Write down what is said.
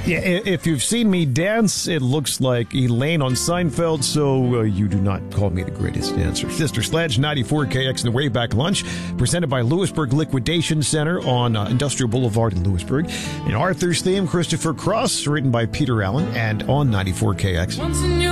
Yeah, if you've seen me dance, it looks like Elaine on Seinfeld, so you do not call me the greatest dancer. Sister Sledge, 94KX and the Wayback Lunch, presented by Lewisburg Liquidation Center on Industrial Boulevard in Lewisburg. And Arthur's theme, Christopher Cross, written by Peter Allen, and on 94KX.